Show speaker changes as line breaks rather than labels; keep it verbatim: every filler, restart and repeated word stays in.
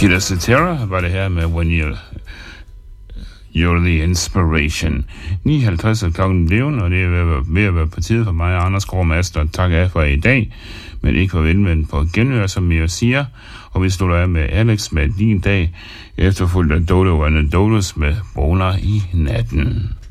Peter Cetera var det her med When You're, you're the Inspiration. ni halvtreds er klokken blevet, og det er ved at være på tide for mig og Anders Grå Master. Tak af for i dag, men ikke for velvendt på genhør, som jeg siger. Og vi slutter af med Alex med Din Dag, efterfulgt af Dodo og Dodos med Boner i natten.